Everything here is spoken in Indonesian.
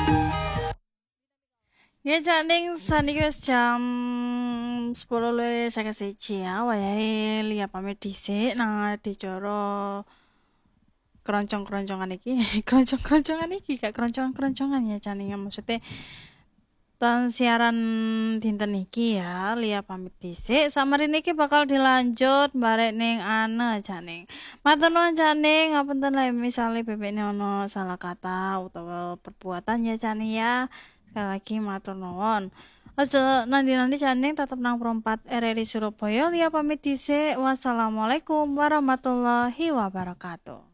Ya Cak saniki wis jam 10.51 ya, wayahe Lia pamit dhisik nang adicara keroncong-keroncongan iki. Keroncong-keroncongan iki gak keroncongan-keroncongan ya Cak maksudnya siaran dinten iki ya, Lia pamit dhisik. Samarine iki bakal dilanjut barek ning Ane Cak Ning. Matur nuwun Cak Ning, ngapunten lek misale bebekne ana salah kata utawa perbuatan ya Cak ya. Sekali lagi matur nuwun. Aja nanti Caning tetep nang Prompat RRI Surabaya. Lia pamit dhisik. Wassalamualaikum warahmatullahi wabarakatuh.